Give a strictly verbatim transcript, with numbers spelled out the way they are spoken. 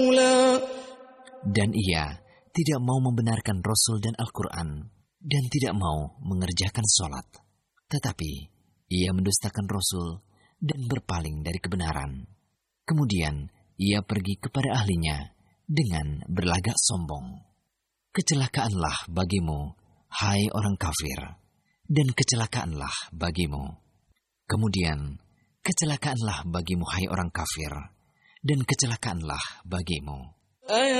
Dan ia tidak mau membenarkan Rasul dan Al-Quran, dan tidak mau mengerjakan sholat. Tetapi ia mendustakan Rasul dan berpaling dari kebenaran. Kemudian ia pergi kepada ahlinya dengan berlagak sombong. Kecelakaanlah bagimu, hai orang kafir, dan kecelakaanlah bagimu. Kemudian kecelakaanlah bagimu, hai orang kafir, dan kecelakaanlah bagimu.